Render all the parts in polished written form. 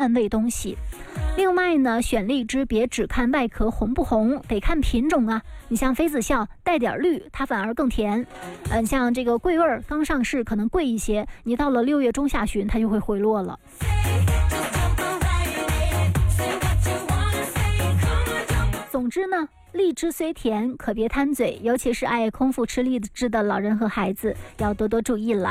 看喂东西。另外呢，选荔枝别只看外壳红不红，得看品种啊。你像妃子笑带点绿，它反而更甜。像这个桂味刚上市可能贵一些，你到了6月中下旬它就会回落了。总之呢，荔枝虽甜，可别贪嘴，尤其是爱空腹吃荔枝的老人和孩子，要多多注意了。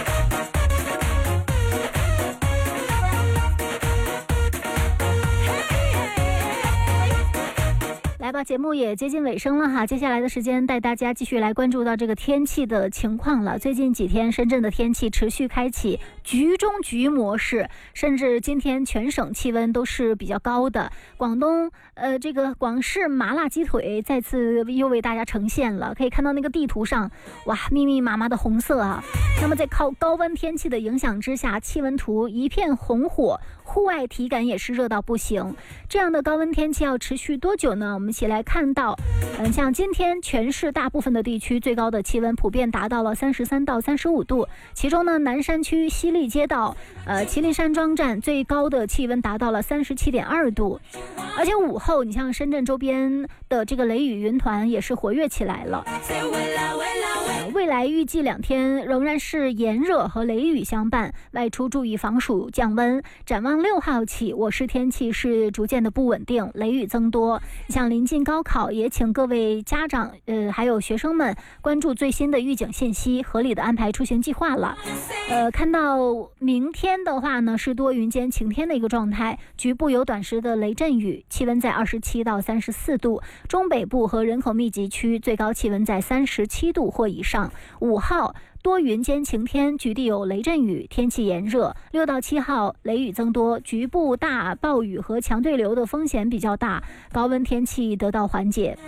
来吧，节目也接近尾声了哈，接下来的时间带大家继续来关注到这个天气的情况了。最近几天深圳的天气持续开启局中局模式，甚至今天全省气温都是比较高的。广东这个广式麻辣鸡腿再次又为大家呈现了，可以看到那个地图上，哇，密密麻麻的红色啊。那么在高温天气的影响之下，气温图一片红火，户外体感也是热到不行。这样的高温天气要持续多久呢？我们一起来看到，像今天全市大部分的地区最高的气温普遍达到了33到35度，其中呢，南山区西丽街道、麒麟山庄站最高的气温达到了37.2度，而且午后，你像深圳周边的这个雷雨云团也是活跃起来了。未来预计2天仍然是炎热和雷雨相伴，外出注意防暑降温。展望6号起，我市天气是逐渐的不稳定，雷雨增多。像临近高考，也请各位家长还有学生们关注最新的预警信息，合理的安排出行计划了。看到明天的话呢，是多云间晴天的一个状态，局部有短时的雷阵雨，气温在27到34度，中北部和人口密集区最高气温在37度或以上。5号多云间晴天，局地有雷阵雨，天气炎热。6到7号雷雨增多，局部大暴雨和强对流的风险比较大，高温天气得到缓解。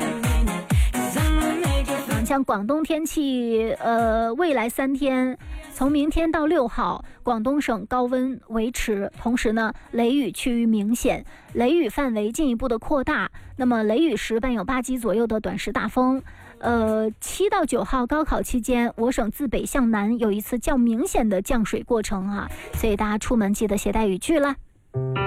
像广东天气，未来3天，从明天到6号，广东省高温维持，同时呢，雷雨趋于明显，雷雨范围进一步的扩大。那么雷雨时伴有8级左右的短时大风。7到9号高考期间，我省自北向南有一次较明显的降水过程啊，所以大家出门记得携带雨具啦。